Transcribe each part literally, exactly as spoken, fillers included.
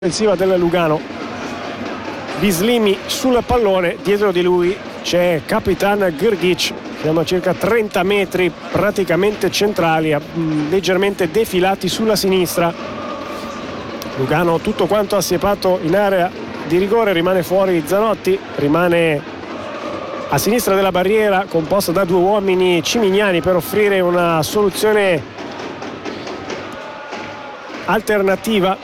offensiva del Lugano. Bislimi sul pallone, dietro di lui c'è Kapitan Grgic, siamo a circa trenta metri praticamente centrali, leggermente defilati sulla sinistra. Lugano tutto quanto assiepato in area di rigore, rimane fuori Zanotti, rimane a sinistra della barriera composta da due uomini cimignani per offrire una soluzione alternativa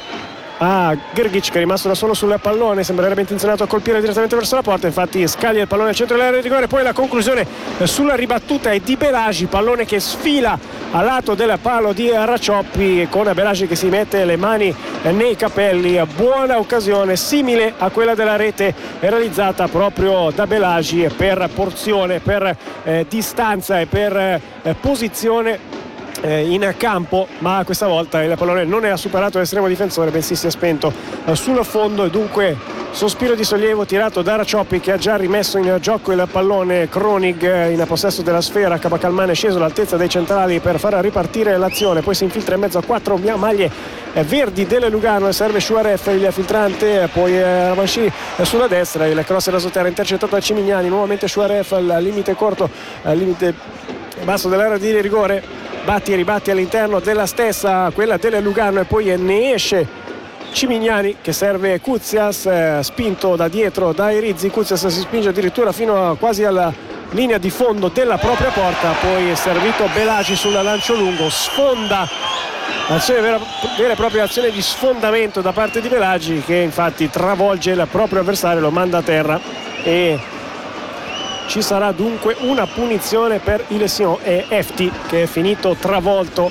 a Grgic, che è rimasto da solo sul pallone, sembrerebbe intenzionato a colpire direttamente verso la porta, infatti scaglia il pallone al centro dell'area di rigore. Poi la conclusione sulla ribattuta è di Belagi, pallone che sfila a lato del palo di Racioppi, con Belagi che si mette le mani nei capelli. Buona occasione simile a quella della rete realizzata proprio da Belagi per porzione, per eh, distanza e per eh, posizione in campo, ma questa volta il pallone non è superato l'estremo difensore, bensì si è spento sul fondo, e dunque sospiro di sollievo tirato da Racioppi, che ha già rimesso in gioco il pallone. Kronig in possesso della sfera, Kabakhalman è sceso all'altezza dei centrali per far ripartire l'azione, poi si infiltra in mezzo a quattro maglie verdi del Lugano e serve Shuaref, il filtrante, poi Ravanchi sulla destra, il cross da sotterra intercettato da Cimignani, nuovamente Shuaref al limite corto, al limite basso dell'area di rigore, batti e ribatti all'interno della stessa, quella del Lugano, e poi ne esce Cimignani che serve Koutsias, eh, spinto da dietro dai Rizzi. Koutsias si spinge addirittura fino a, quasi alla linea di fondo della propria porta, poi è servito Belagi sul lancio lungo, sfonda, azione vera, vera e propria azione di sfondamento da parte di Belagi, che infatti travolge il proprio avversario, lo manda a terra, e ci sarà dunque una punizione per il Sion e Efti, che è finito travolto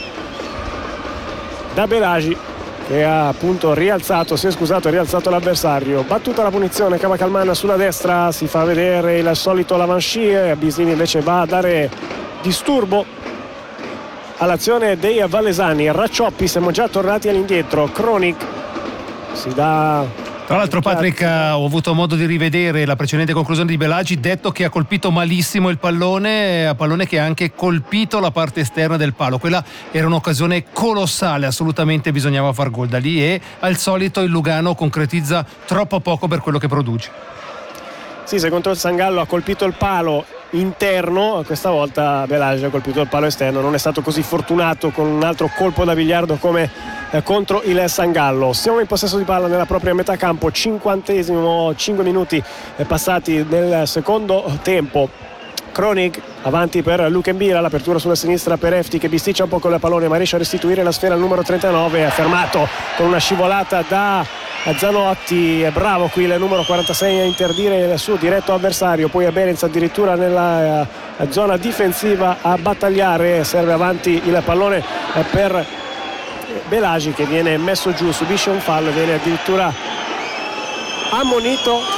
da Belagi, che ha appunto rialzato, si è scusato, ha rialzato l'avversario. Battuta la punizione, Kabakhalman sulla destra, si fa vedere il solito Lavanchi, Bislimi invece va a dare disturbo all'azione dei vallesani. Racioppi, siamo già tornati all'indietro, Kronig si dà... Tra l'altro, Patrick, ho avuto modo di rivedere la precedente conclusione di Belagi, detto che ha colpito malissimo il pallone, pallone che ha anche colpito la parte esterna del palo. Quella era un'occasione colossale, assolutamente bisognava far gol da lì, e al solito il Lugano concretizza troppo poco per quello che produce. Sì, secondo il Sangallo ha colpito il palo interno, questa volta Belagi ha colpito il palo esterno, non è stato così fortunato con un altro colpo da biliardo come eh, contro il Sangallo. Siamo in possesso di palla nella propria metà campo, cinquantesimo, cinque minuti eh, passati del secondo tempo. Kronig avanti per Lukembira, l'apertura sulla sinistra per Efti, che bisticcia un po' con il pallone ma riesce a restituire la sfera al numero trentanove, è fermato con una scivolata da Zanotti. È bravo qui il numero quarantasei a interdire il suo diretto avversario, poi a Berenz addirittura nella uh, zona difensiva a battagliare, serve avanti il pallone uh, per Belagi, che viene messo giù, subisce un fallo, viene addirittura ammonito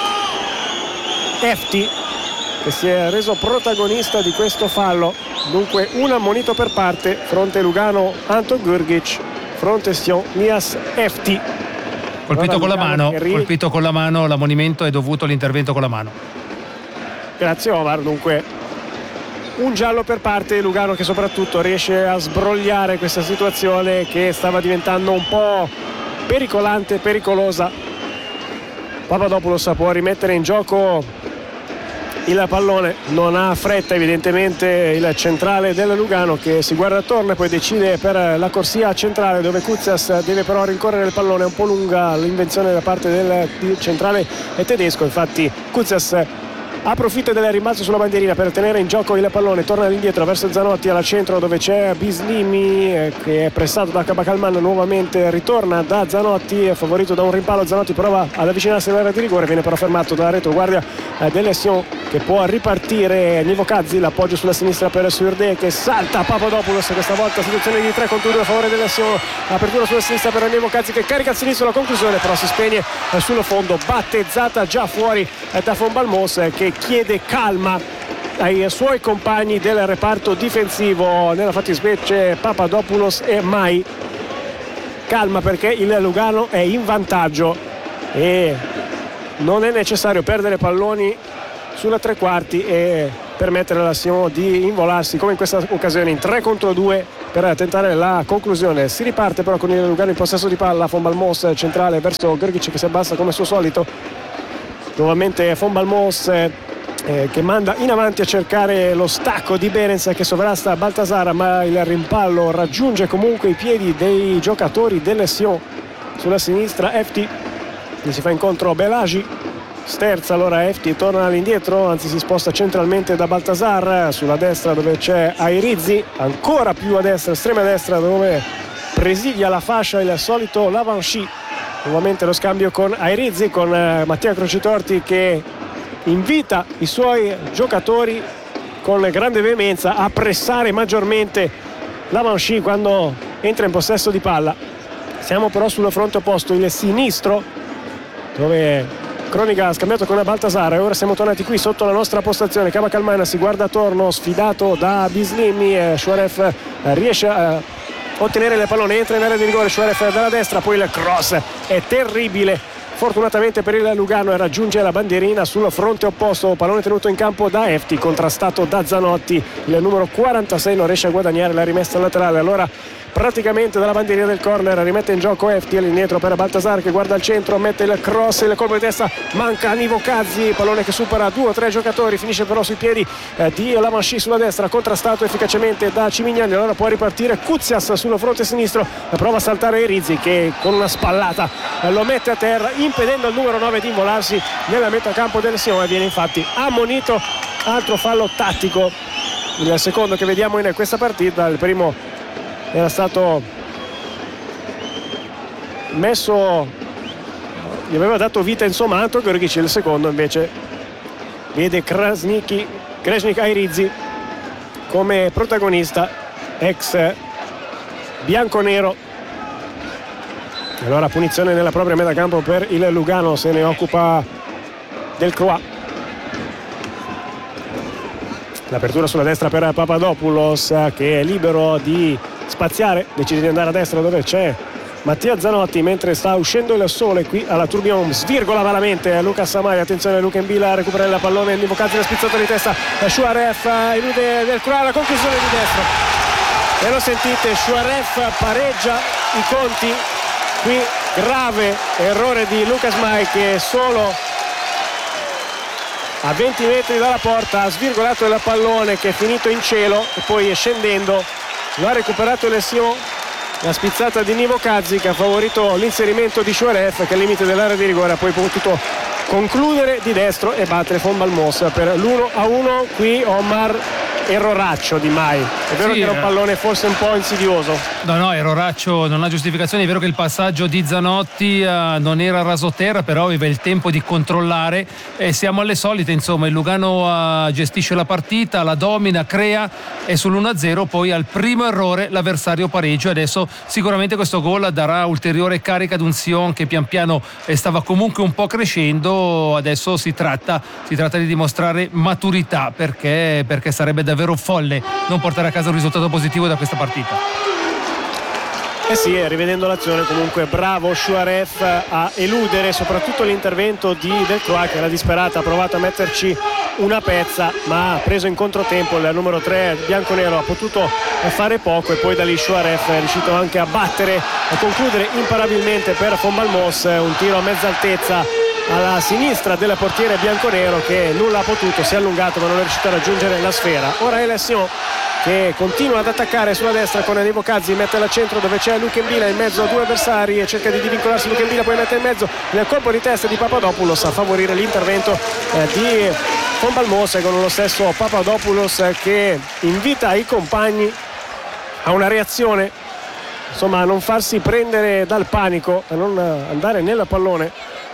Efti, che si è reso protagonista di questo fallo. Dunque un ammonito per parte, fronte Lugano Anton Grgic, fronte Sion Nias Efti. Colpito con la mano, colpito con la mano, l'ammonimento è dovuto all'intervento con la mano. Grazie Omar. Dunque un giallo per parte, Lugano che soprattutto riesce a sbrogliare questa situazione che stava diventando un po' pericolante, pericolosa. Papadopoulos può rimettere in gioco il pallone, non ha fretta evidentemente il centrale del Lugano, che si guarda attorno e poi decide per la corsia centrale, dove Koutsias deve però rincorrere il pallone. È un po' lunga l'invenzione da parte del centrale tedesco, infatti Koutsias approfitta del rimbalzo sulla bandierina per tenere in gioco il pallone, torna all'indietro verso Zanotti al centro, dove c'è Bislimi eh, che è pressato da Kabakhalman, nuovamente ritorna da Zanotti, è favorito da un rimpallo. Zanotti prova ad avvicinarsi all'area di rigore, viene però fermato dalla retroguardia eh, delle Sion, che può ripartire. Nivo Kazzi, l'appoggio sulla sinistra per Surde, che salta Papadopoulos, questa volta situazione di tre contro due a favore delle Sion, apertura sulla sinistra per Nivo Kazzi, che carica a sinistra, la conclusione però si spegne eh, sullo fondo, battezzata già fuori eh, da Von Balmos, eh, che chiede calma ai suoi compagni del reparto difensivo, nella fattispecie Papadopoulos e Mai. Calma, perché il Lugano è in vantaggio e non è necessario perdere palloni sulla tre quarti e permettere alla Sion di involarsi come in questa occasione in tre contro due per tentare la conclusione. Si riparte però con il Lugano in possesso di palla. Von Balmos centrale verso Grgic che si abbassa come suo solito. Nuovamente Von Balmos eh, che manda in avanti a cercare lo stacco di Behrens che sovrasta Baltasar, ma il rimpallo raggiunge comunque i piedi dei giocatori delle Sion. Sulla sinistra Efti, gli si fa incontro Belagi, sterza allora Efti, torna all'indietro, anzi si sposta centralmente da Baltasar. Sulla destra dove c'è Airizzi, ancora più a destra, estrema destra, dove presidia la fascia il solito Lavanchy. Nuovamente lo scambio con Airizzi, con Mattia Crocitorti che invita i suoi giocatori con grande veemenza a pressare maggiormente Lavanchy quando entra in possesso di palla. Siamo però sul fronte opposto, il sinistro, dove Kronig ha scambiato con Baltasar e ora siamo tornati qui sotto la nostra postazione. Kabakalman si guarda attorno, sfidato da Bislimi, e Shuaref riesce a ottenere il pallone, entra in area di rigore Shuaref dalla destra, poi il cross è terribile fortunatamente per il Lugano e raggiunge la bandierina sul fronte opposto. Pallone tenuto in campo da Efti, contrastato da Zanotti, il numero quarantasei non riesce a guadagnare la rimessa laterale. Allora praticamente dalla bandierina del corner rimette in gioco Efti, all'indietro per Baltasar che guarda al centro, mette il cross, il colpo di testa manca a Nivokazzi, pallone che supera due o tre giocatori, finisce però sui piedi eh, di Lavanchy sulla destra, contrastato efficacemente da Cimignani. Allora può ripartire Kuzias sul fronte sinistro, prova a saltare Rizzi che con una spallata eh, lo mette a terra, impedendo al numero nove di involarsi nella metacampo del Sion e viene infatti ammonito. Altro fallo tattico, il secondo che vediamo in questa partita. Il primo era stato messo, gli aveva dato vita insomma Anto Grgic, il secondo invece vede Krasniki Krasnik Airizzi come protagonista, ex bianconero. Allora punizione nella propria metacampo per il Lugano, se ne occupa Delcroix. L'apertura sulla destra per Papadopoulos che è libero di spaziare, decide di andare a destra dove c'è Mattia Zanotti mentre sta uscendo il sole qui alla Tourbillon. Svirgola malamente Lucas Amai, attenzione Luca Imbila a recuperare il pallone, Nivokazzi la spizzata di testa, Shuaref elude Delcroix, la conclusione di destro e lo sentite, Shuaref pareggia i conti qui, grave errore di Lucas Mai che solo a venti metri dalla porta ha svirgolato il pallone che è finito in cielo e poi scendendo lo ha recuperato il Sion. La spizzata di Nivokazzi che ha favorito l'inserimento di Shuaref che al limite dell'area di rigore ha poi potuto concludere di destro e battere Von Balmos per l'uno a uno. Qui Omar erroraccio di Mai, è vero sì, che era un pallone forse un po' insidioso. No no, erroraccio non ha giustificazione. È vero che il passaggio di Zanotti uh, non era rasoterra, però aveva il tempo di controllare e siamo alle solite insomma. Il Lugano uh, gestisce la partita, la domina, crea e sull'uno a zero poi al primo errore l'avversario pareggio. Adesso sicuramente questo gol darà ulteriore carica ad un Sion che pian piano stava comunque un po' crescendo. Adesso si tratta, si tratta di dimostrare maturità perché, perché sarebbe davvero folle non portare a casa un risultato positivo da questa partita. Eh sì, rivedendo l'azione comunque bravo Shuaref a eludere soprattutto l'intervento di Delcroix che era disperata, ha provato a metterci una pezza ma ha preso in controtempo il numero tre bianconero, ha potuto fare poco e poi da lì Shuaref è riuscito anche a battere e concludere imparabilmente per Von Balmos un tiro a mezza altezza alla sinistra del portiere bianconero che nulla ha potuto, si è allungato ma non è riuscito a raggiungere la sfera. Ora è la Sion che continua ad attaccare sulla destra con Nivokazzi, mette al centro dove c'è Luca Imbila in mezzo a due avversari e cerca di divincolarsi Luca Imbila, poi mette in mezzo il colpo di testa di Papadopoulos a favorire l'intervento eh, di Von Balmos con lo stesso Papadopoulos che invita i compagni a una reazione, insomma a non farsi prendere dal panico, a non andare nel pallone.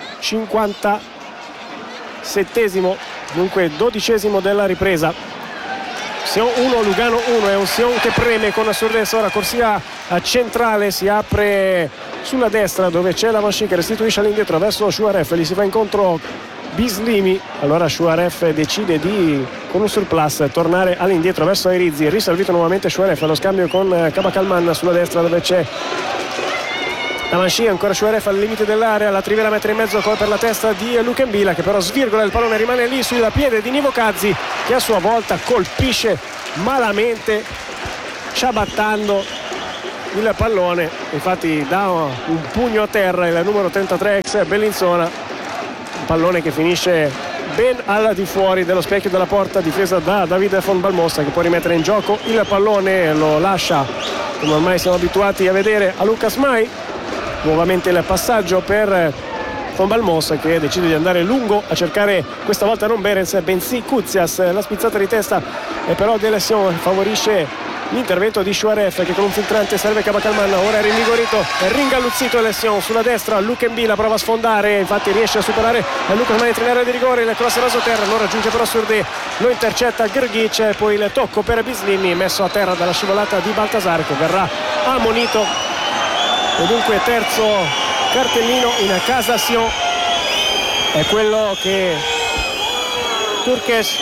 cinquantasettesimo, dunque dodicesimo della ripresa. Sion uno, Lugano uno, è un Sion che preme con assurdezza. Ora corsia centrale si apre sulla destra dove c'è Lavanchy che restituisce all'indietro verso Shuaref, gli si va incontro Bislimi. Allora Shuaref decide di con un surplus tornare all'indietro verso Airizzi, riservito nuovamente Shuaref allo scambio con Kabakalman sulla destra dove c'è Davanchi, ancora Shuaref al limite dell'area, la trivela mette in mezzo per la testa di Luca Mbila, che però svirgola il pallone, rimane lì sul piede di Nivo Kazzi, che a sua volta colpisce malamente, ciabattando il pallone. Infatti dà un pugno a terra il numero trentatré ex Bellinzona, un pallone che finisce ben al di fuori dello specchio della porta difesa da Davide von Balmossa, che può rimettere in gioco il pallone, lo lascia, come ormai siamo abituati a vedere, a Lucas Mai. Nuovamente il passaggio per von Balmossa, che decide di andare lungo a cercare questa volta non Behrens bensì Koutsias. La spizzata di testa e però De Lesion favorisce l'intervento di Shuaref, che con un filtrante serve Kabakalman. Ora è rinvigorito e ringalluzzito Lesion sulla destra. Luca Mbila prova a sfondare, infatti riesce a superare Lucas Mai in area di rigore, il cross raso terra, non raggiunge però Surde, lo intercetta Grgic, e poi il tocco per Bislimi messo a terra dalla scivolata di Baltasar, che verrà ammonito. E dunque terzo cartellino in casa Sion, è quello che Turques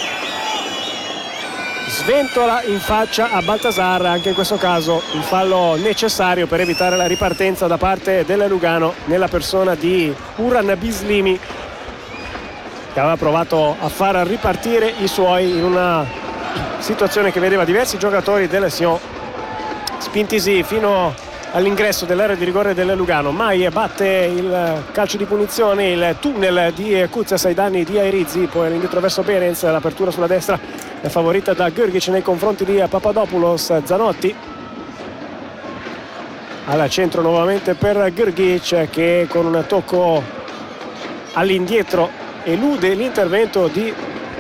sventola in faccia a Baltasar, anche in questo caso il fallo necessario per evitare la ripartenza da parte del Lugano nella persona di Uran Bislimi, che aveva provato a far ripartire i suoi in una situazione che vedeva diversi giocatori del Sion spintisi fino all'ingresso dell'area di rigore del Lugano. Mai batte il calcio di punizione, il tunnel di Koutsias ai danni di Airizzi, poi all'indietro verso Behrens, l'apertura sulla destra è favorita da Grgic nei confronti di Papadopoulos. Zanotti al centro nuovamente per Grgic, che con un tocco all'indietro elude l'intervento di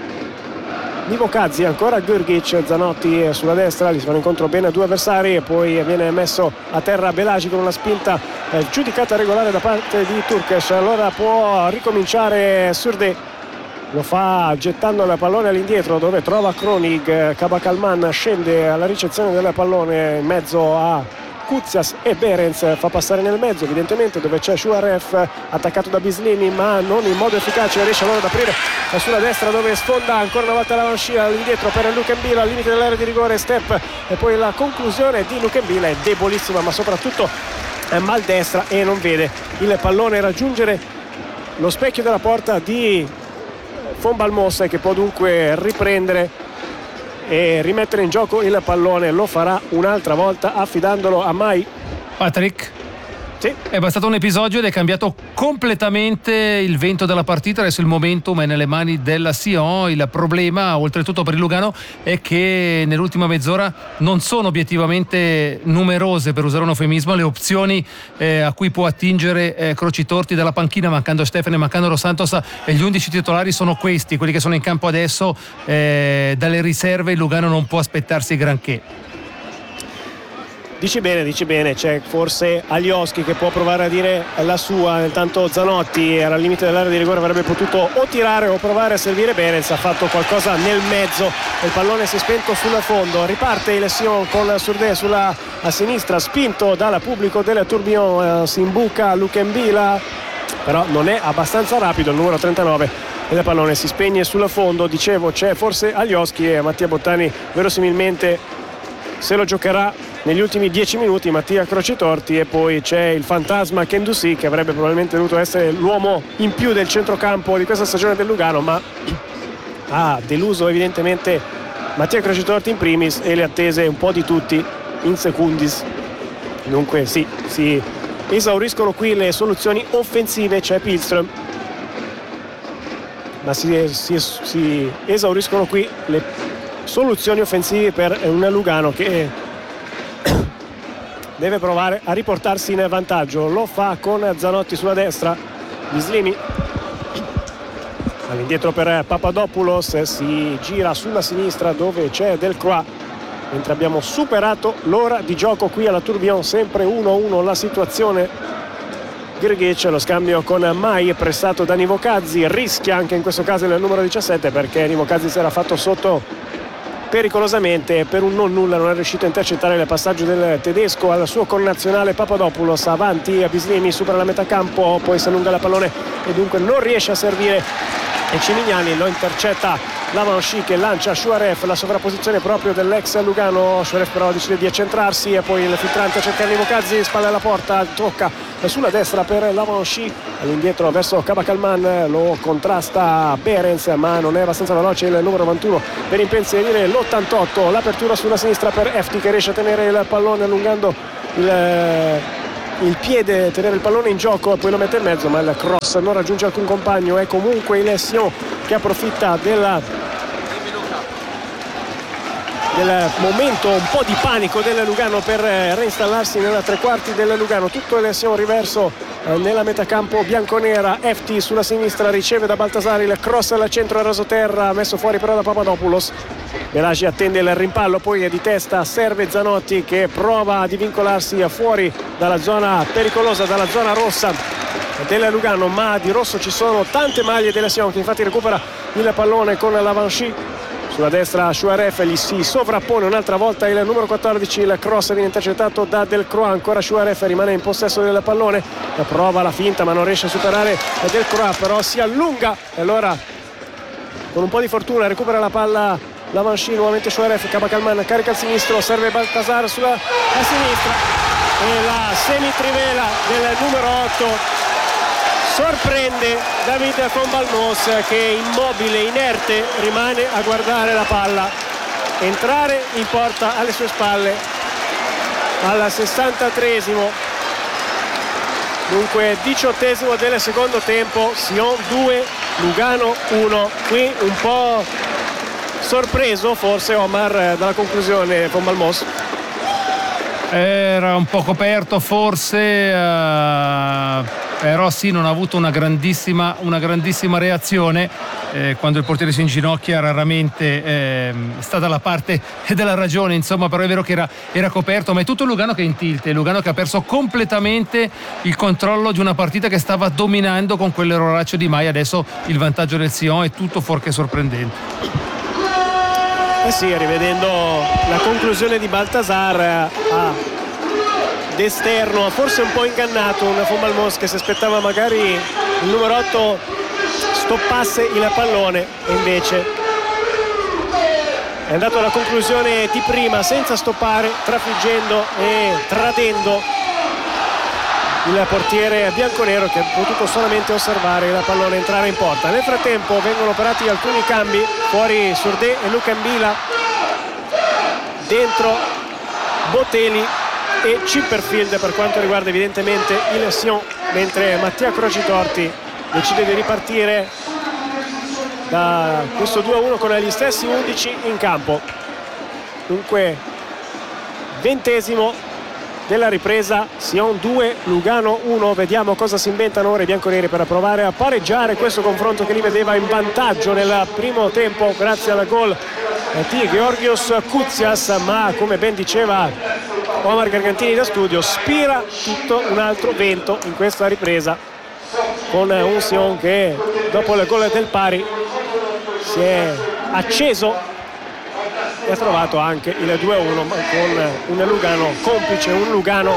Nivo Kazzi. Ancora Grgic, Zanotti sulla destra, gli si fanno incontro bene due avversari e poi viene messo a terra Belagi con una spinta eh, giudicata regolare da parte di Turques. Allora può ricominciare Surde, lo fa gettando il pallone all'indietro dove trova Kronig. Kabakalman scende alla ricezione del pallone in mezzo a Koutsias e Behrens, fa passare nel mezzo evidentemente dove c'è Shuaref attaccato da Bislimi, ma non in modo efficace. Riesce allora ad aprire sulla destra dove sfonda ancora una volta la Lancia, all'indietro per Luca Mbila al limite dell'area di rigore, step e poi la conclusione di Luca Mbila è debolissima, ma soprattutto è maldestra e non vede il pallone raggiungere lo specchio della porta di von Balmossa, che può dunque riprendere e rimettere in gioco il pallone. Lo farà un'altra volta affidandolo a Mai. Patrick? Sì. È bastato un episodio ed è cambiato completamente il vento della partita. Adesso il momentum è nelle mani della Sion. Il problema, oltretutto per il Lugano, è che nell'ultima mezz'ora non sono obiettivamente numerose, per usare un eufemismo, le opzioni eh, a cui può attingere eh, Croci Torti dalla panchina, mancando Stefano e mancando Dos Santos. E gli undici titolari sono questi, quelli che sono in campo adesso. Eh, dalle riserve il Lugano non può aspettarsi granché. Dici bene, dici bene, c'è forse Alioski che può provare a dire la sua, intanto Zanotti era al limite dell'area di rigore, avrebbe potuto o tirare o provare a servire Behrens, ha fatto qualcosa nel mezzo, il pallone si è spento sul fondo, riparte il Sion con Surde sulla a sinistra, spinto dal pubblico del Tourbillon, eh, si imbuca Luca Mbila, però non è abbastanza rapido il numero trentanove. E il pallone si spegne sul fondo, dicevo c'è forse Alioski e Mattia Bottani verosimilmente se lo giocherà negli ultimi dieci minuti Mattia Crocitorti, e poi c'è il fantasma Kendouzi, che avrebbe probabilmente dovuto essere l'uomo in più del centrocampo di questa stagione del Lugano, ma ha deluso evidentemente Mattia Crocitorti in primis e le attese un po' di tutti in secundis. Dunque sì, si esauriscono qui le soluzioni offensive, c'è Pilström, ma si, si, si esauriscono qui le soluzioni offensive per un Lugano che deve provare a riportarsi in vantaggio. Lo fa con Zanotti sulla destra, Bislimi all'indietro per Papadopoulos, si gira sulla sinistra dove c'è Delcroix, mentre abbiamo superato l'ora di gioco qui alla Tourbillon, sempre uno a uno la situazione. Grgic, lo scambio con Mai pressato da Nivo Kazzi, rischia anche in questo caso il numero diciassette perché Nivo Kazzi si era fatto sotto pericolosamente e per un non nulla non è riuscito a intercettare il passaggio del tedesco al suo connazionale Papadopoulos. Avanti a Bislimi, supera la metà campo, poi si allunga la pallone e dunque non riesce a servire e Cimignani lo intercetta Lavanchi che lancia Chouaref, la sovrapposizione proprio dell'ex Lugano. Chouaref però decide di accentrarsi e poi il filtrante cerca di Vocazzi, spalla alla porta, tocca sulla destra per Lavanchi, all'indietro verso Kabakalman, lo contrasta Behrens ma non è abbastanza veloce il numero ventuno per impensierire l'ottantotto. L'apertura sulla sinistra per Efti che riesce a tenere il pallone allungando il, il piede, tenere il pallone in gioco e poi lo mette in mezzo, ma il cross non raggiunge alcun compagno. È comunque il Sion che approfitta della del momento un po' di panico del Lugano per reinstallarsi nella tre quarti del Lugano. Tutto il Sion riverso eh, nella metacampo bianconera. Efti sulla sinistra riceve da Baltasar il cross al centro a rasoterra, messo fuori però da Papadopoulos. Belagi attende il rimpallo, poi è di testa, serve Zanotti che prova a divincolarsi fuori dalla zona pericolosa, dalla zona rossa del Lugano, ma di rosso ci sono tante maglie della Sion che infatti recupera il pallone con Lavanchi. Sulla destra Chouaref, gli si sovrappone un'altra volta il numero quattordici, il cross viene intercettato da Delcroix, ancora Chouaref rimane in possesso del pallone, prova la finta ma non riesce a superare Delcroix, però si allunga e allora con un po' di fortuna recupera la palla Lavanchi, nuovamente Chouaref, Kabakalman carica al sinistro, serve Baltasar sulla sinistra e la semitrivela del numero otto sorprende David von Balmos che immobile, inerte, rimane a guardare la palla entrare in porta alle sue spalle al sessantatreesimo. Dunque diciottesimo del secondo tempo, Sion due, Lugano uno. Qui un po' sorpreso forse Omar dalla conclusione von Balmos. Era un po' coperto forse, uh, però sì, non ha avuto una grandissima, una grandissima reazione. Eh, quando il portiere si inginocchia raramente eh, sta dalla parte della ragione, insomma, però è vero che era, era coperto, ma è tutto Lugano che è in tilt, è Lugano che ha perso completamente il controllo di una partita che stava dominando con quell'erroraccio di Mai. Adesso il vantaggio del Sion è tutto fuorché sorprendente. Eh sì, rivedendo la conclusione di Baltasar a d'esterno, forse un po' ingannato un von Balmos che si aspettava magari il numero otto stoppasse il pallone e invece è andato alla conclusione di prima senza stoppare, trafiggendo e tradendo il portiere bianconero che ha potuto solamente osservare il pallone entrare in porta. Nel frattempo vengono operati alcuni cambi, fuori Sourdé e Luca Mbila, dentro Botelli e Chipperfield per quanto riguarda evidentemente il Sion, mentre Mattia Crocitorti decide di ripartire da questo due a uno con gli stessi undici in campo. Dunque ventesimo della ripresa, Sion due, Lugano uno. Vediamo cosa si inventano ora i bianconeri per provare a pareggiare questo confronto che li vedeva in vantaggio nel primo tempo grazie al gol di Georgios Koutsias, ma come ben diceva Omar Gargantini da studio, spira tutto un altro vento in questa ripresa con un Sion che dopo il gol del pari si è acceso e ha trovato anche il due a uno, ma con un Lugano complice, un Lugano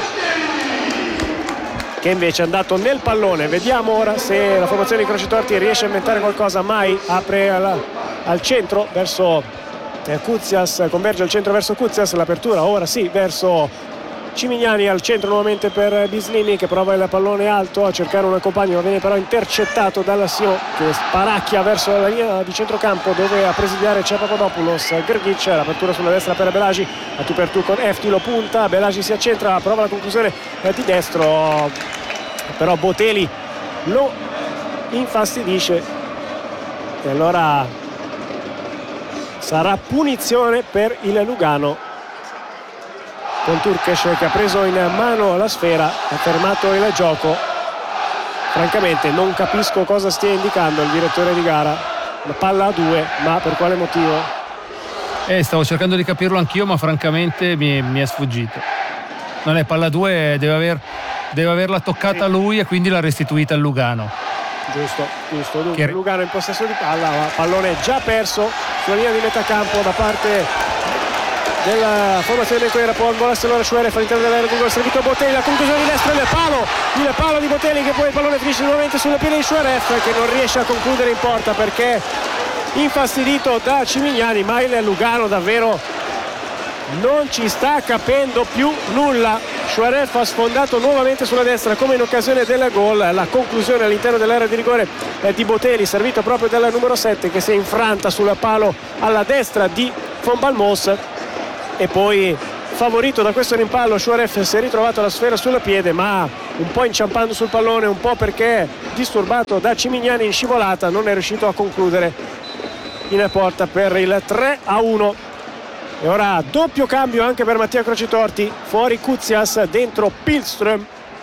che invece è andato nel pallone. Vediamo ora se la formazione di Crocitorti riesce a inventare qualcosa. Mai apre al, al centro verso Koutsias, converge al centro verso Koutsias, l'apertura ora sì verso Cimignani, al centro nuovamente per Bislimi che prova il pallone alto a cercare un compagno, viene però intercettato dalla Sion che sparacchia verso la linea di centrocampo dove a presidiare c'è Papadopoulos. Grgic, l'apertura sulla destra per Belagi, a tu per tu con Efti, lo punta, Belagi si accentra, prova la conclusione di destro, però Botelli lo infastidisce e allora sarà punizione per il Lugano con Turkesh che ha preso in mano la sfera, ha fermato il gioco. Francamente non capisco cosa stia indicando il direttore di gara. La palla a due, ma per quale motivo? Eh, stavo cercando di capirlo anch'io, ma francamente mi, mi è sfuggito. Non è palla a due, deve, aver, deve averla toccata sì. lui e quindi l'ha restituita al Lugano. Giusto, giusto. Dunque che... Lugano in possesso di palla, ma pallone già perso sulla linea di metà campo da parte della formazione del Corriere. Poi ancora allora Chouaref all'interno dell'area con il servito a Botelli, la conclusione di destra del palo, il palo di Botelli che poi il pallone finisce nuovamente sulle piede di Chouaref che non riesce a concludere in porta perché infastidito da Cimignani, ma il Lugano davvero non ci sta capendo più nulla. Chouaref ha sfondato nuovamente sulla destra come in occasione del gol. La conclusione all'interno dell'area di rigore di Botelli, servito proprio dalla numero sette, che si è infranta sul palo alla destra di Von Balmos, e poi favorito da questo rimpallo Chouaref si è ritrovato la sfera sul piede, ma un po' inciampando sul pallone, un po' perché disturbato da Cimignani in scivolata, non è riuscito a concludere in porta per il tre a uno. E ora doppio cambio anche per Mattia Crocitorti, fuori Kuzias, dentro Pilström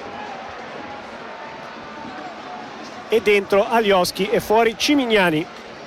e dentro Alioski, e fuori Cimignani.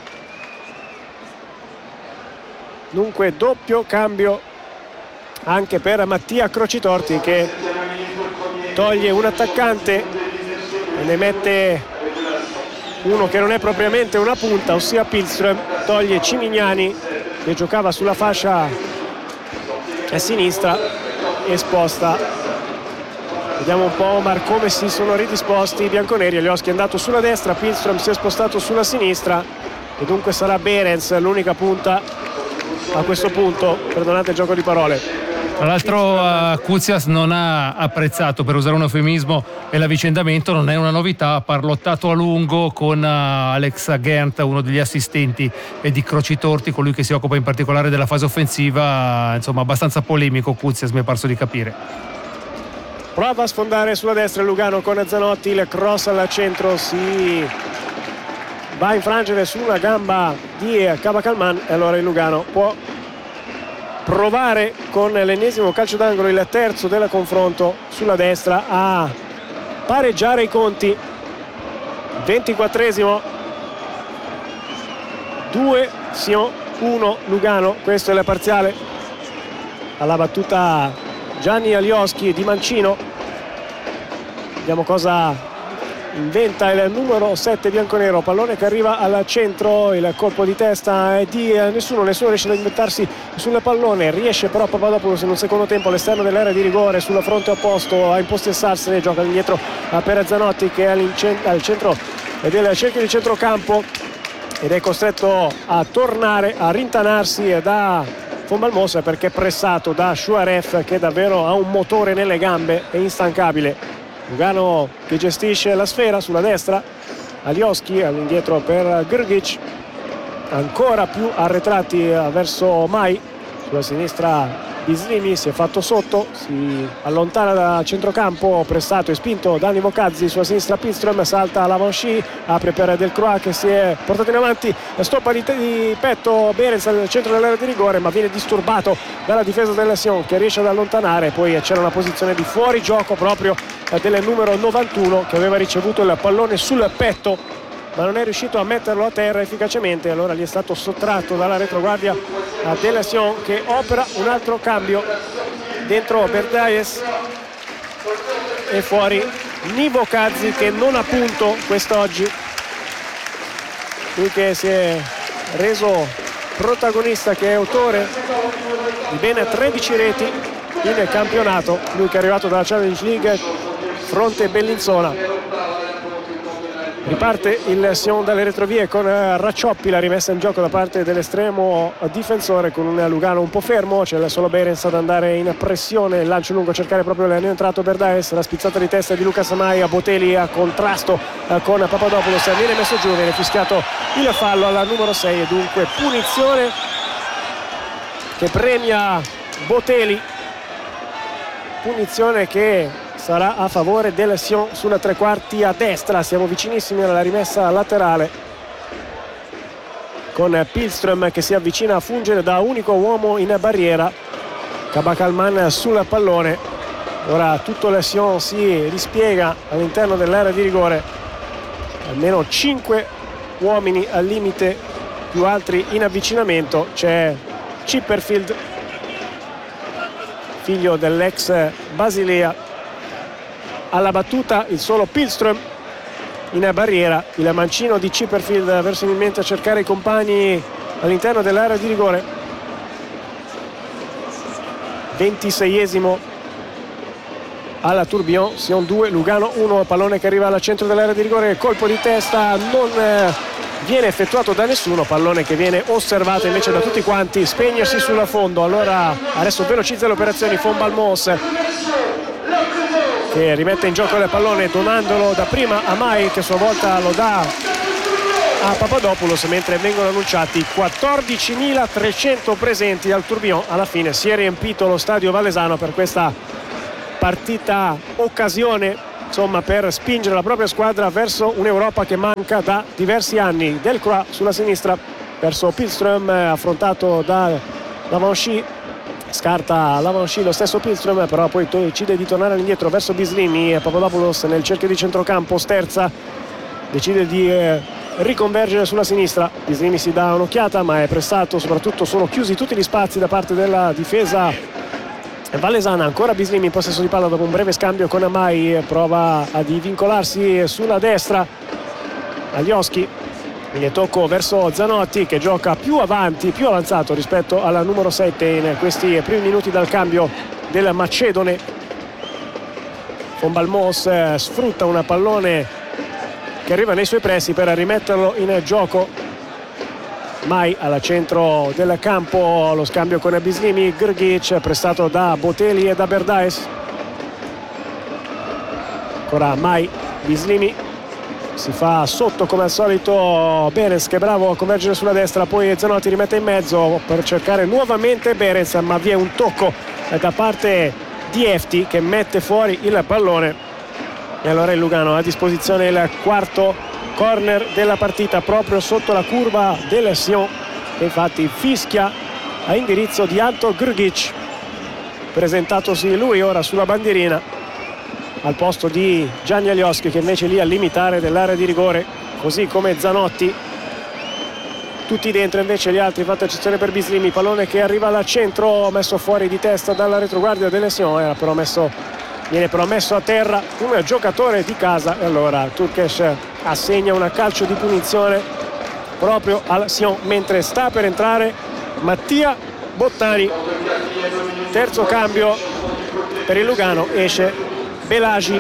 Dunque doppio cambio anche per Mattia Crocitorti, che toglie un attaccante e ne mette uno che non è propriamente una punta, ossia Pilström. Toglie Cimignani, che giocava sulla fascia a sinistra, e sposta. Vediamo un po' Omar come si sono ridisposti i bianconeri. Alioski è andato sulla destra, Pilström si è spostato sulla sinistra, e dunque sarà Behrens l'unica punta a questo punto. Perdonate il gioco di parole. Tra l'altro uh, Kuzias non ha apprezzato, per usare un eufemismo, e l'avvicendamento non è una novità. Ha parlottato a lungo con uh, Alex Gerndt, uno degli assistenti e di Crocitorti, colui che si occupa in particolare della fase offensiva. Uh, insomma, abbastanza polemico Kuzias, mi è parso di capire. Prova a sfondare sulla destra il Lugano con Zanotti, il cross al centro si va a infrangere sulla gamba di Cabacalman, e allora il Lugano può provare con l'ennesimo calcio d'angolo, il terzo del confronto, sulla destra, a pareggiare i conti. ventiquattresimo, due Sion, uno Lugano, questo è il parziale. Alla battuta Gianni Alioski di Mancino. Vediamo cosa inventa il numero sette bianconero. Pallone che arriva al centro, il colpo di testa è di nessuno, nessuno riesce ad inventarsi sul pallone, riesce però Papadopoulos in un secondo tempo all'esterno dell'area di rigore sul fronte opposto a impossessarsene, gioca indietro per Zanotti, che è al centro del cerchio di centrocampo, ed è costretto a tornare, a rintanarsi da Von Balmos, perché è pressato da Chouaref, che davvero ha un motore nelle gambe, è instancabile. Lugano che gestisce la sfera sulla destra, Alioski all'indietro per Grgic, ancora più arretrati verso Mai, sulla sinistra Bislimi si è fatto sotto, si allontana da centrocampo, pressato e spinto da Nivokadze, sulla sinistra Pilström, salta la Vanchy, apre per Delcroix che si è portato in avanti, stoppa di, di petto Behrens al centro dell'area di rigore, ma viene disturbato dalla difesa della Sion, che riesce ad allontanare. Poi c'era una posizione di fuori gioco proprio del numero novantuno, che aveva ricevuto il pallone sul petto ma non è riuscito a metterlo a terra efficacemente, allora gli è stato sottratto dalla retroguardia della Sion, che opera un altro cambio. Dentro Berdaes e fuori Nivokadze, che non ha punto quest'oggi, lui che si è reso protagonista, che è autore di ben tredici reti in campionato, lui che è arrivato dalla Challenge League fronte Bellinzona. Riparte il Sion dalle retrovie con Raccioppi, la rimessa in gioco da parte dell'estremo difensore, con un Lugano un po' fermo, c'è solo Behrens ad andare in pressione, il lancio lungo a cercare proprio il neoentrato Berdaes, la spizzata di testa di Lucas Maia, Botelli a contrasto con Papadopoulos, viene messo giù, viene fischiato il fallo alla numero sei, e dunque punizione che premia Botelli, punizione che sarà a favore del Sion sulla tre quarti a destra. Siamo vicinissimi alla rimessa laterale, con Pilström che si avvicina a fungere da unico uomo in barriera, Cabacalman sul pallone. Ora tutto il Sion si rispiega all'interno dell'area di rigore, almeno cinque uomini al limite, più altri in avvicinamento. C'è Chipperfield, figlio dell'ex Basilea. Alla battuta il solo Pilström in barriera, il mancino di Chipperfield verosimilmente a cercare i compagni all'interno dell'area di rigore. ventiseiesimo alla Tourbillon, Sion due Lugano uno, pallone che arriva al centro dell'area di rigore, colpo di testa non viene effettuato da nessuno, pallone che viene osservato invece da tutti quanti spegnersi sul fondo. Allora adesso velocizza le operazioni Von Balmos, che rimette in gioco il pallone donandolo da prima a Mai, che a sua volta lo dà a Papadopoulos, mentre vengono annunciati quattordicimilatrecento presenti al Tourbillon. Alla fine si è riempito lo stadio valesano per questa partita occasione, insomma, per spingere la propria squadra verso un'Europa che manca da diversi anni. Delcroix sulla sinistra verso Pilström, affrontato da Lavanchy, scarta Lavanchy lo stesso Pilström, però poi decide di tornare all'indietro verso Bislimi. Papadopoulos nel cerchio di centrocampo sterza, decide di eh, riconvergere sulla sinistra. Bislimi si dà un'occhiata, ma è pressato, soprattutto sono chiusi tutti gli spazi da parte della difesa valesana. Ancora Bislimi in possesso di palla dopo un breve scambio con Amai, prova a divincolarsi sulla destra. Alioski, quindi tocco verso Zanotti, che gioca più avanti, più avanzato rispetto alla numero sette in questi primi minuti dal cambio del macedone. Von Balmos sfrutta un pallone che arriva nei suoi pressi per rimetterlo in gioco. Mai al centro del campo, lo scambio con Bislimi, Grgic prestato da Botelli e da Berdaes. Ancora Mai, Bislimi si fa sotto come al solito Berens, che è bravo a convergere sulla destra, poi Zanotti rimette in mezzo per cercare nuovamente Berens, ma vi è un tocco da parte di Efti che mette fuori il pallone. E allora il Lugano ha a disposizione il quarto corner della partita proprio sotto la curva del Sion, che infatti fischia a indirizzo di Anto Grgic, presentatosi lui ora sulla bandierina al posto di Gianni Alioski, che invece è lì al limitare dell'area di rigore, così come Zanotti. Tutti dentro invece gli altri, fatta eccezione per Bislimi, pallone che arriva al centro, messo fuori di testa dalla retroguardia del Sion, era però messo, viene però messo a terra un giocatore di casa, e allora Turkesh assegna una calcio di punizione proprio al Sion, mentre sta per entrare Mattia Bottani. Terzo cambio per il Lugano, esce Belagi.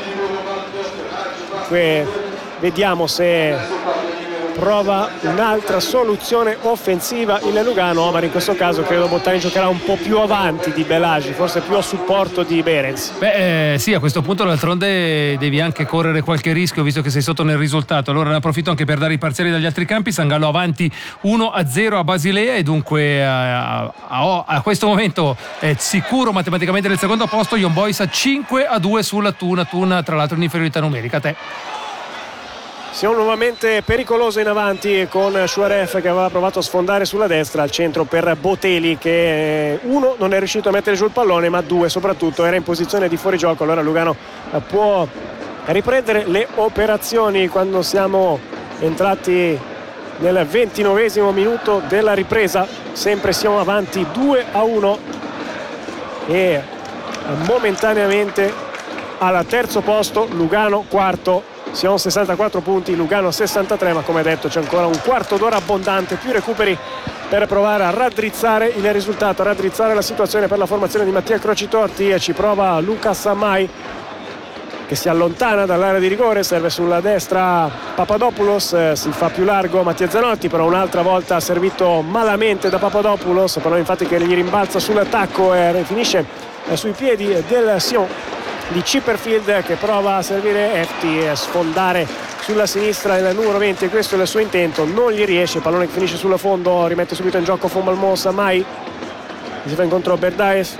Qui vediamo se prova un'altra soluzione offensiva il Lugano, ma in questo caso credo Bottani giocherà un po' più avanti di Belagi, forse più a supporto di Berens. Beh eh, sì, a questo punto d'altronde devi anche correre qualche rischio, visto che sei sotto nel risultato. Allora ne approfitto anche per dare i parziali dagli altri campi. San Gallo avanti uno a zero a Basilea, e dunque a, a, a questo momento è sicuro matematicamente del secondo posto. Young Boys a cinque a due sulla Thun, Thun tra l'altro in inferiorità numerica. A te. Siamo nuovamente pericoloso in avanti con Shuaref, che aveva provato a sfondare sulla destra, al centro per Botelli, che uno non è riuscito a mettere giù il pallone, ma due soprattutto era in posizione di fuorigioco. Allora Lugano può riprendere le operazioni quando siamo entrati nel ventinovesimo minuto della ripresa. Sempre siamo avanti due a uno e momentaneamente al terzo posto Lugano quarto. Siamo sessantaquattro punti, Lugano sessantatré, ma come detto c'è ancora un quarto d'ora abbondante, più recuperi per provare a raddrizzare il risultato, a raddrizzare la situazione per la formazione di Mattia Crocitorti. E ci prova Lucas Amai, che si allontana dall'area di rigore, serve sulla destra Papadopoulos, eh, si fa più largo Mattia Zanotti, però un'altra volta servito malamente da Papadopoulos, però infatti che gli rimbalza sull'attacco e finisce eh, sui piedi del Sion di Chipperfield, che prova a servire Efti e sfondare sulla sinistra il numero venti, e questo è il suo intento, non gli riesce. Pallone che finisce sul fondo, rimette subito in gioco Von Balmos. Mai si fa incontro Berdaes,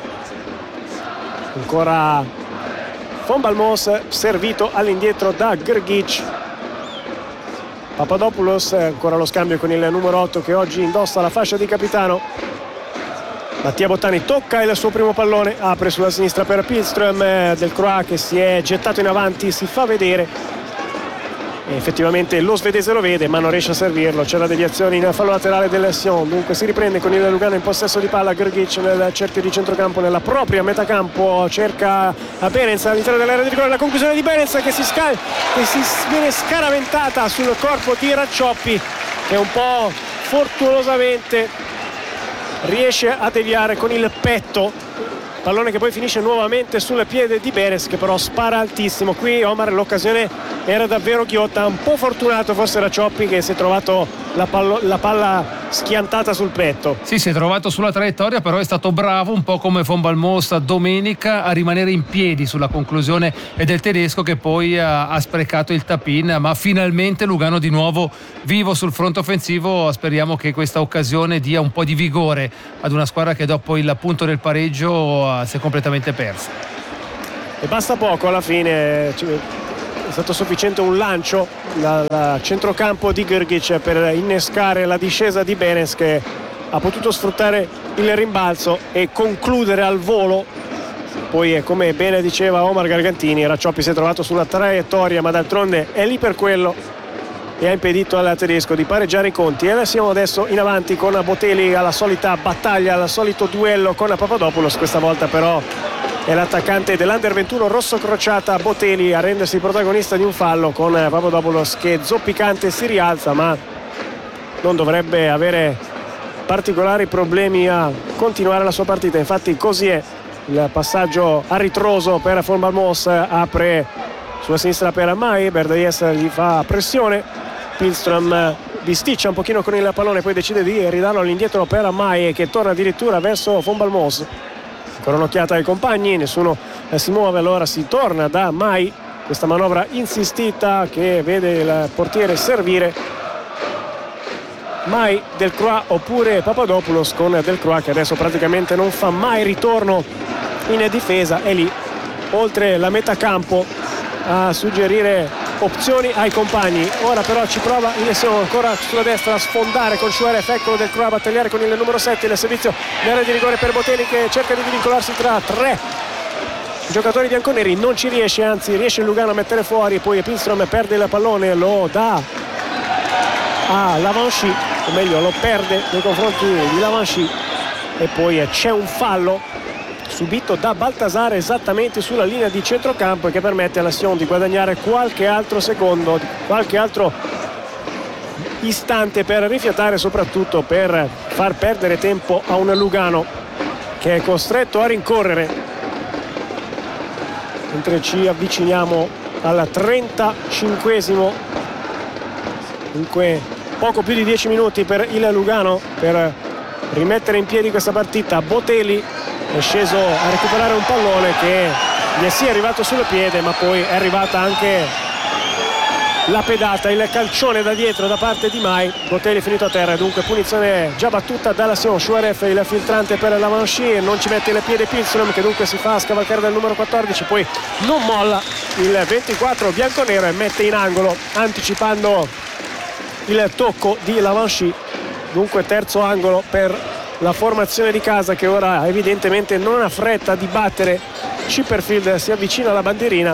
ancora Von Balmos servito all'indietro da Grgic. Papadopoulos, ancora lo scambio con il numero otto che oggi indossa la fascia di capitano. Mattia Bottani tocca il suo primo pallone, apre sulla sinistra per Pilström, Delcroix che si è gettato in avanti, si fa vedere e effettivamente lo svedese lo vede, ma non riesce a servirlo. C'è la deviazione in fallo laterale del Sion, dunque si riprende con il Lugano in possesso di palla. Grgic nel cerchio di centrocampo, nella propria metacampo, cerca a Berens all'interno dell'area di rigore, la conclusione di Berens che si, scal- che si viene scaraventata sul corpo di Raccioppi, che un po' fortunosamente riesce a deviare con il petto pallone che poi finisce nuovamente sul piede di Beres, che però spara altissimo. Qui Omar, l'occasione era davvero ghiotta, un po' fortunato forse Raccioppi, che si è trovato la, pallo, la palla schiantata sul petto. Sì, si è trovato sulla traiettoria, però è stato bravo, un po' come Von Balmos domenica, a rimanere in piedi sulla conclusione del tedesco, che poi ha, ha sprecato il tap-in, ma finalmente Lugano di nuovo vivo sul fronte offensivo. Speriamo che questa occasione dia un po' di vigore ad una squadra che dopo il punto del pareggio si è completamente persa. E basta poco alla fine, è stato sufficiente un lancio dal centrocampo di Grgic per innescare la discesa di Benes, che ha potuto sfruttare il rimbalzo e concludere al volo. Poi, come bene diceva Omar Gargantini, Raccioppi si è trovato sulla traiettoria, ma d'altronde è lì per quello, e ha impedito al tedesco di pareggiare i conti. E siamo adesso in avanti con Botelli alla solita battaglia, al solito duello con Papadopoulos. Questa volta però è l'attaccante dell'Under ventuno rosso crociata Botelli a rendersi protagonista di un fallo, con Papadopoulos che zoppicante si rialza, ma non dovrebbe avere particolari problemi a continuare la sua partita. Infatti così è. Il passaggio a ritroso per Von Balmos, apre sulla sinistra per Mai, Berdaies gli fa pressione, Pilström bisticcia un pochino con il pallone, poi decide di ridarlo all'indietro per Mai, che torna addirittura verso Von Balmos. Ancora un'occhiata ai compagni, nessuno si muove, allora si torna da Mai. Questa manovra insistita che vede il portiere servire. Mai, Delcroix oppure Papadopoulos, con Delcroix che adesso praticamente non fa mai ritorno in difesa, è lì oltre la metà campo a suggerire opzioni ai compagni. Ora però ci prova in Lesion, ancora sulla destra a sfondare con Schueref, eccolo Delcroix a battagliare con il numero sette, il servizio d'area di rigore per Botelli, che cerca di vincolarsi tra tre giocatori bianconeri, non ci riesce, anzi riesce il Lugano a mettere fuori, poi Pilström perde il pallone, lo dà a Lavanchy, o meglio lo perde nei confronti di Lavanchy, e poi c'è un fallo subito da Baltasar esattamente sulla linea di centrocampo, e che permette alla Sion di guadagnare qualche altro secondo, qualche altro istante per rifiatare, soprattutto per far perdere tempo a un Lugano che è costretto a rincorrere. Mentre ci avviciniamo al trentacinquesimo, dunque poco più di dieci minuti per il Lugano per rimettere in piedi questa partita. Botelli è sceso a recuperare un pallone che gli è sì arrivato sul piede, ma poi è arrivata anche la pedata, il calcione da dietro da parte di Mai. Botelli è finito a terra, dunque punizione già battuta dalla Sion. Schueref, il filtrante per Lavanchy, non ci mette il piede Pilström, che dunque si fa scavalcare dal numero quattordici, poi non molla il ventiquattro bianconero e mette in angolo, anticipando il tocco di Lavanchy. Dunque terzo angolo per la formazione di casa, che ora evidentemente non ha fretta di battere. Chipperfield si avvicina alla bandierina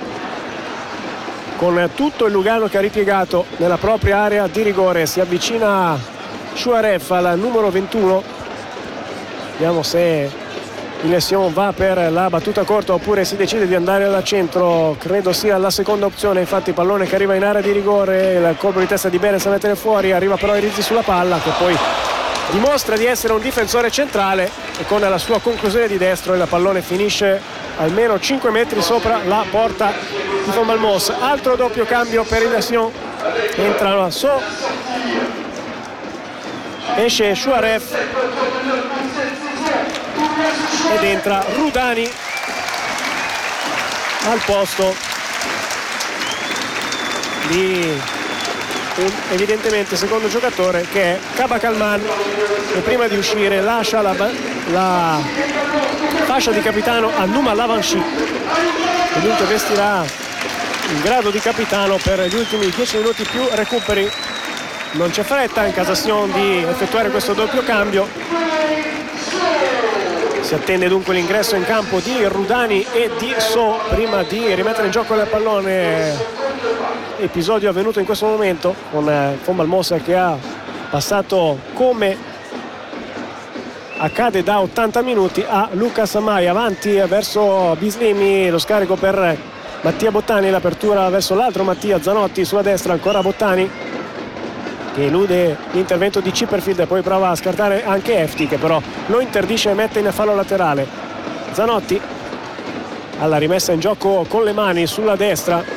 con tutto il Lugano che ha ripiegato nella propria area di rigore. Si avvicina Schueref al numero ventuno, vediamo se il Sion va per la battuta corta oppure si decide di andare al centro. Credo sia la seconda opzione, infatti pallone che arriva in area di rigore, il colpo di testa di Beres a mettere fuori, arriva però Rizzi sulla palla, che poi dimostra di essere un difensore centrale, e con la sua conclusione di destro il pallone finisce almeno cinque metri sopra la porta di Von Balmos. Altro doppio cambio per il Sion, entra So, esce Schueref ed entra Rudani al posto di un evidentemente secondo giocatore, che è Kabakalman, che prima di uscire lascia la, la fascia di capitano a Numa Lavanchy, e dunque vestirà in grado di capitano per gli ultimi dieci minuti più recuperi. Non c'è fretta in casa Sion di effettuare questo doppio cambio. Si attende dunque l'ingresso in campo di Rudani e di So prima di rimettere in gioco il pallone. Episodio avvenuto in questo momento con Von Balmos che ha passato, come accade da ottanta minuti, a Lucas Mai. Avanti verso Bislimi, lo scarico per Mattia Bottani, l'apertura verso l'altro Mattia Zanotti, sulla destra ancora Bottani che elude l'intervento di Chipperfield e poi prova a scartare anche Efti, che però lo interdisce e mette in fallo laterale. Zanotti alla rimessa in gioco con le mani sulla destra.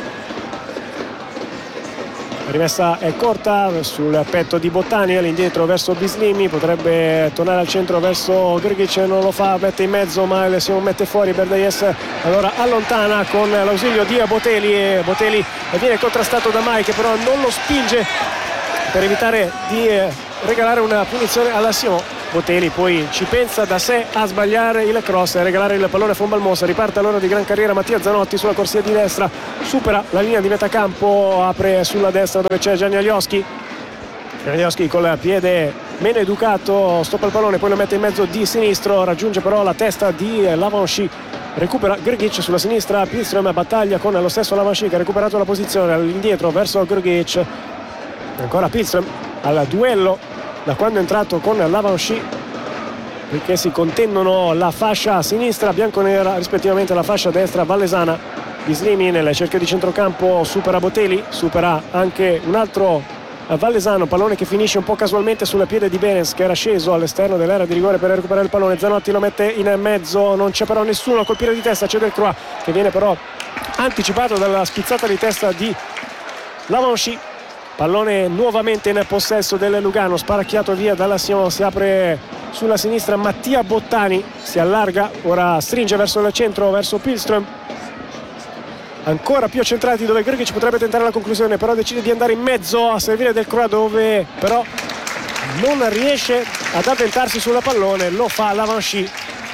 La rimessa è corta sul petto di Bottani, all'indietro verso Bislimi, potrebbe tornare al centro verso Grgic, non lo fa, mette in mezzo ma si mette fuori. Berdaies allora allontana con l'ausilio di Botelli e Botelli viene contrastato da Mai, che però non lo spinge per evitare di regalare una punizione alla Sion. Botelli poi ci pensa da sé a sbagliare il cross e a regalare il pallone a Fonbalmosa. Riparte allora di gran carriera Mattia Zanotti sulla corsia di destra, supera la linea di metacampo, apre sulla destra dove c'è Gianni Alioschi. Gianni Alioschi col piede meno educato stoppa il pallone, poi lo mette in mezzo di sinistro, raggiunge però la testa di Lavanchy, recupera Grgic sulla sinistra. Pilström battaglia con lo stesso Lavanchy che ha recuperato la posizione, all'indietro verso Grgic, ancora Pilström al duello da quando è entrato con Lavanchy, perché si contendono la fascia sinistra bianconera rispettivamente la fascia destra vallesana. Bislimi nel cerchio di centrocampo supera Botelli, supera anche un altro vallesano, pallone che finisce un po' casualmente sulla piede di Behrens, che era sceso all'esterno dell'area di rigore per recuperare il pallone. Zanotti lo mette in mezzo, non c'è però nessuno a colpire di testa, c'è Delcroix che viene però anticipato dalla schizzata di testa di Lavanchy. Pallone nuovamente in possesso del Lugano, sparacchiato via dalla Sion, si apre sulla sinistra Mattia Bottani, si allarga, ora stringe verso il centro, verso Pilström, ancora più accentrati dove Grgic potrebbe tentare la conclusione, però decide di andare in mezzo a servire Delcroix, dove però non riesce ad avventarsi sulla pallone, lo fa Lavanchy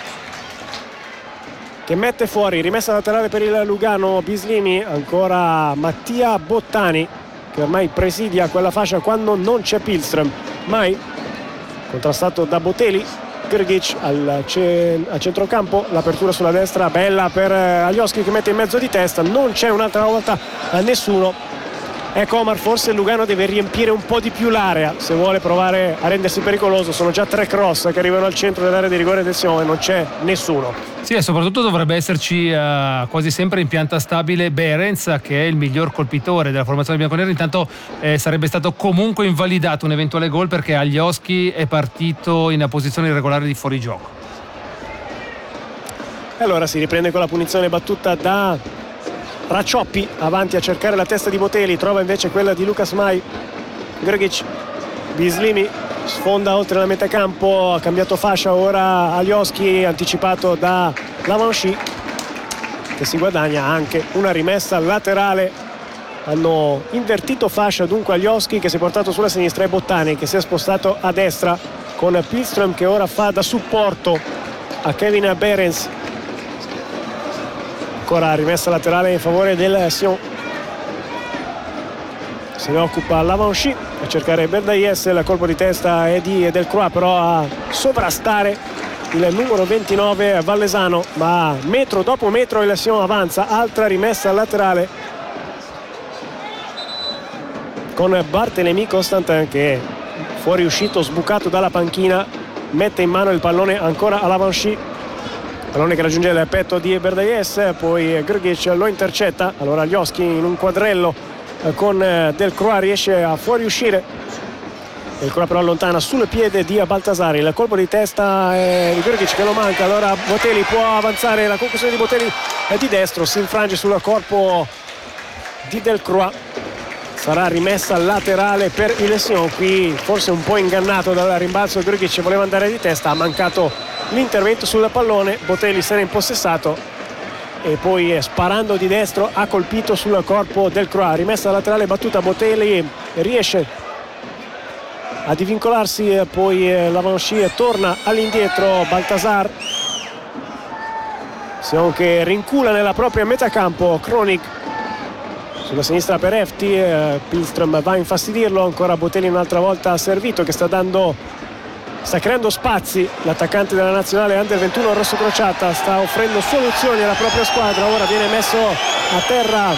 che mette fuori, rimessa laterale per il Lugano. Bislimi, ancora Mattia Bottani che ormai presidia quella fascia quando non c'è Pilström. Mai contrastato da Botelli. Grgic al, ce- al centrocampo, l'apertura sulla destra bella per Alioschi che mette in mezzo di testa, non c'è un'altra volta a nessuno. Ecco Omar, forse il Lugano deve riempire un po' di più l'area se vuole provare a rendersi pericoloso. Sono già tre cross che arrivano al centro dell'area di rigore del Sion e non c'è nessuno. Sì, e soprattutto dovrebbe esserci uh, quasi sempre in pianta stabile Behrens, che è il miglior colpitore della formazione bianconera. Intanto eh, sarebbe stato comunque invalidato un eventuale gol perché Alioschi è partito in una posizione irregolare di fuorigioco. E allora si riprende con la punizione battuta da Raccioppi, avanti a cercare la testa di Botelli, trova invece quella di Lucas Mai. Grgic, Bislimi sfonda oltre la metacampo, ha cambiato fascia ora Alioschi, anticipato da Lavanchy che si guadagna anche una rimessa laterale. Hanno invertito fascia dunque Alioschi che si è portato sulla sinistra e Bottani che si è spostato a destra, con Pilström che ora fa da supporto a Kevin Behrens. Ancora rimessa laterale in favore del Sion, se ne occupa Lavanchy a cercare Berdaies, il colpo di testa è di Delcroix però a sovrastare il numero ventinove vallesano, ma metro dopo metro il Sion avanza. Altra rimessa laterale con Barthélemy Constantin che fuoriuscito, sbucato dalla panchina, mette in mano il pallone ancora a Lavanchy. Pallone che raggiunge il petto di Berdaies, poi Grgic lo intercetta, allora Alioschi in un quadrello con Delcroix riesce a fuoriuscire. Delcroix però allontana sul piede di Baltasari, il colpo di testa è di Grgic che lo manca, allora Botelli può avanzare, la conclusione di Botelli è di destro, si infrange sul corpo di Delcroix, sarà rimessa laterale per il Sion. Qui forse un po' ingannato dal rimbalzo Grgic, voleva andare di testa, ha mancato l'intervento sul pallone, Botelli se n'è impossessato e poi sparando di destro ha colpito sul corpo del Croix. Rimessa laterale battuta, Botelli riesce a divincolarsi, poi Lavanchy torna all'indietro, Baltasar Sion che rincula nella propria metacampo, Kronig sulla sinistra per Efti, Pilström va a infastidirlo, ancora Botelli un'altra volta servito che sta dando sta creando spazi, l'attaccante della nazionale under ventuno rosso crociata sta offrendo soluzioni alla propria squadra. Ora viene messo a terra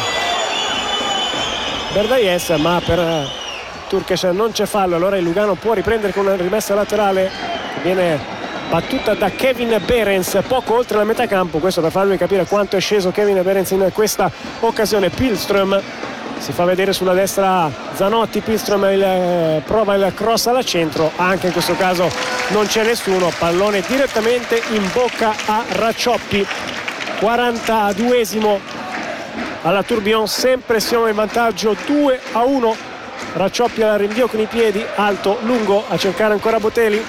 Berdaies, ma per Turkesh non c'è fallo, allora il Lugano può riprendere con una rimessa laterale che viene battuta da Kevin Behrens poco oltre la metà campo, questo per farvi capire quanto è sceso Kevin Behrens in questa occasione. Pilström si fa vedere sulla destra Zanotti, Pihlström il, eh, prova il cross alla centro, anche in questo caso non c'è nessuno, pallone direttamente in bocca a Raccioppi. quarantaduesimo alla Tourbillon, sempre siamo in vantaggio due a uno. Raccioppi al rinvio con i piedi, alto, lungo, a cercare ancora Botelli,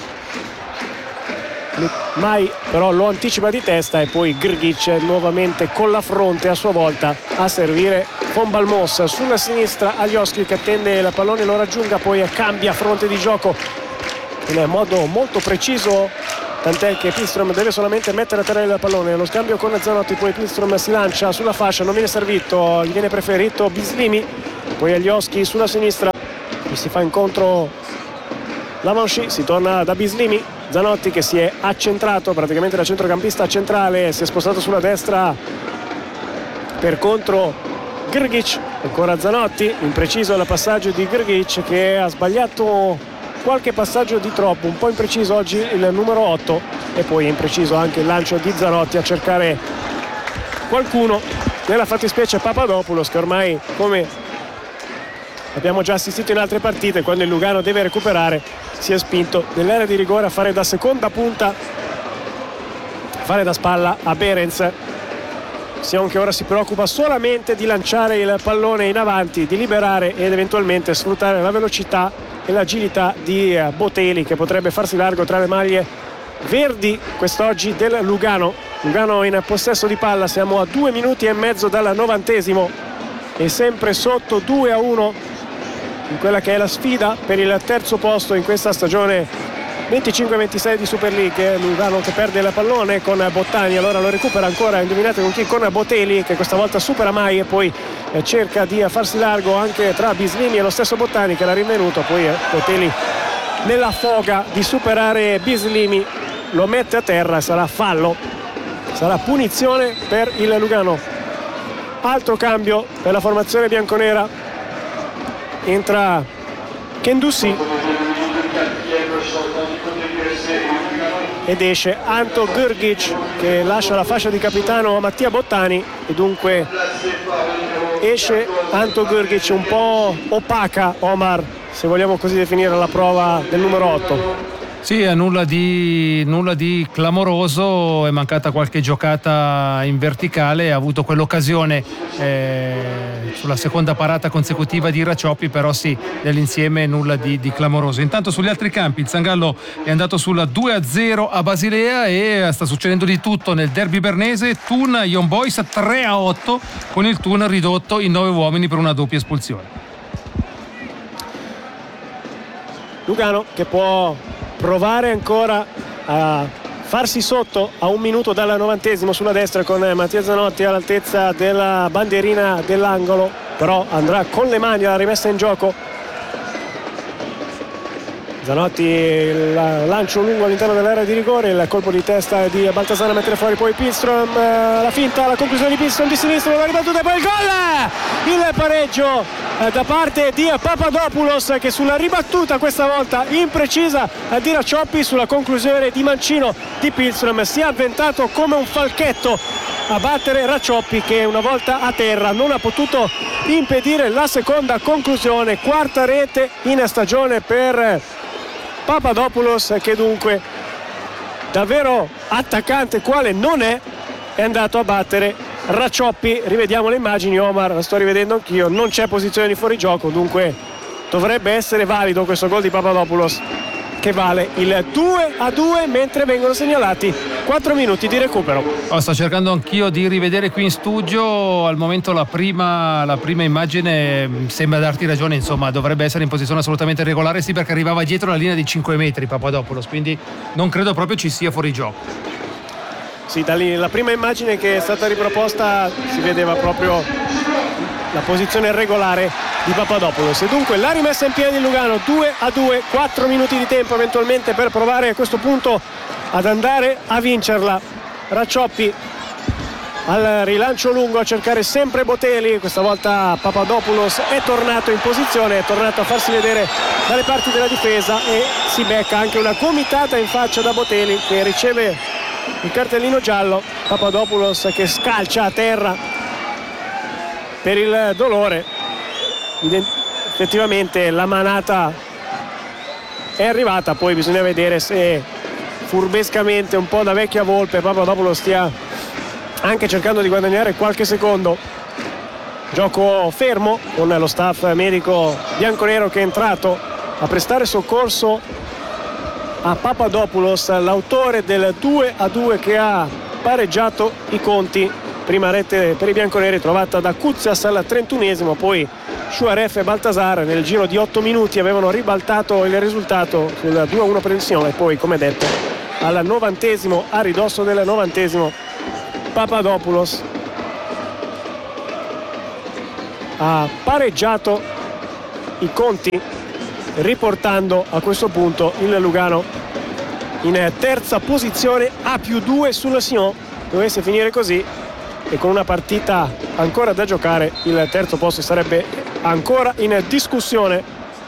mai però lo anticipa di testa, e poi Grgic nuovamente con la fronte a sua volta a servire con Balmos sulla sinistra. Alioski che attende il pallone, lo raggiunga, poi cambia fronte di gioco in modo molto preciso, tant'è che Pihlström deve solamente mettere a terra il pallone. Lo scambio con Zanotti, poi Pihlström si lancia sulla fascia, non viene servito, gli viene preferito Bislimi, poi Alioski sulla sinistra, qui si fa incontro Lavanchi, si torna da Bislimi. Zanotti che si è accentrato praticamente da centrocampista centrale, si è spostato sulla destra per contro Grgic, ancora Zanotti, impreciso il passaggio di Grgic che ha sbagliato qualche passaggio di troppo, un po' impreciso oggi il numero otto, e poi impreciso anche il lancio di Zanotti a cercare qualcuno, nella fattispecie Papadopoulos, che ormai, come abbiamo già assistito in altre partite, quando il Lugano deve recuperare si è spinto nell'area di rigore a fare da seconda punta, fare da spalla a Behrens. Sion che ora si preoccupa solamente di lanciare il pallone in avanti, di liberare ed eventualmente sfruttare la velocità e l'agilità di Botelli, che potrebbe farsi largo tra le maglie verdi quest'oggi del Lugano. Lugano in possesso di palla, siamo a due minuti e mezzo dal novantesimo e sempre sotto due a uno in quella che è la sfida per il terzo posto in questa stagione venticinque ventisei di Super League. Lugano che perde il pallone con Bottani, allora lo recupera ancora, indovinate con chi? Con Botelli, che questa volta supera Mai e poi eh, cerca di farsi largo anche tra Bislimi e lo stesso Bottani che era rinvenuto, poi eh, Botelli nella foga di superare Bislimi lo mette a terra, sarà fallo, sarà punizione per il Lugano. Altro cambio per la formazione bianconera, entra Kendussi ed esce Anto Grgic, che lascia la fascia di capitano a Mattia Bottani, e dunque esce Anto Grgic, un po' opaca, Omar, se vogliamo così definire la prova del numero otto. Sì, è nulla di, nulla di clamoroso, è mancata qualche giocata in verticale, ha avuto quell'occasione eh, sulla seconda parata consecutiva di Raccioppi, però sì, nell'insieme nulla di, di clamoroso. Intanto sugli altri campi il Sangallo è andato sulla due a zero a Basilea e sta succedendo di tutto nel derby bernese. Thun Young Boys tre a otto, con il Thun ridotto in nove uomini per una doppia espulsione. Lugano che può provare ancora a farsi sotto a un minuto dal novantesimo sulla destra con Mattia Zanotti all'altezza della bandierina dell'angolo, però andrà con le mani alla rimessa in gioco. Zanotti, il lancio lungo all'interno dell'area di rigore, il colpo di testa di Baltasar a mettere fuori poi Pihlström, la finta, la conclusione di Pihlström di sinistra, la ribattuta e poi il gol! Il pareggio da parte di Papadopoulos, che sulla ribattuta questa volta imprecisa di Raccioppi, sulla conclusione di Mancino di Pihlström si è avventato come un falchetto a battere Raccioppi, che una volta a terra non ha potuto impedire la seconda conclusione. Quarta rete in stagione per Papadopoulos, che dunque davvero attaccante quale non è, è andato a battere Raccioppi. Rivediamo le immagini, Omar, la sto rivedendo anch'io, non c'è posizione di fuorigioco, dunque dovrebbe essere valido questo gol di Papadopoulos, che vale il due a due, mentre vengono segnalati quattro minuti di recupero. Oh, sto cercando anch'io di rivedere qui in studio, al momento la prima, la prima immagine sembra darti ragione, insomma dovrebbe essere in posizione assolutamente regolare, sì, perché arrivava dietro la linea di cinque metri Papadopoulos, quindi non credo proprio ci sia fuorigioco. Sì, da lì la prima immagine che è stata riproposta si vedeva proprio la posizione regolare di Papadopoulos, e dunque la rimessa in piedi Lugano due a due, quattro minuti di tempo eventualmente per provare a questo punto ad andare a vincerla. Raccioppi al rilancio lungo a cercare sempre Botelli, questa volta Papadopoulos è tornato in posizione, è tornato a farsi vedere dalle parti della difesa e si becca anche una gomitata in faccia da Botelli, che riceve il cartellino giallo. Papadopoulos che scalcia a terra per il dolore, effettivamente la manata è arrivata, poi bisogna vedere se furbescamente, un po' da vecchia volpe, Papadopoulos stia anche cercando di guadagnare qualche secondo. Gioco fermo con lo staff medico bianconero che è entrato a prestare soccorso a Papadopoulos, l'autore del due a due che ha pareggiato i conti. Prima rete per i bianconeri trovata da Koutsias al trentunesimo, poi Chouaref e Baltasar nel giro di otto minuti avevano ribaltato il risultato sul due a uno per il Sion, e poi, come detto, al novantesimo, a ridosso del novantesimo, Papadopoulos ha pareggiato i conti, riportando a questo punto il Lugano in terza posizione a più due sul Sion. Dovesse finire così e con una partita ancora da giocare, il terzo posto sarebbe ancora in discussione.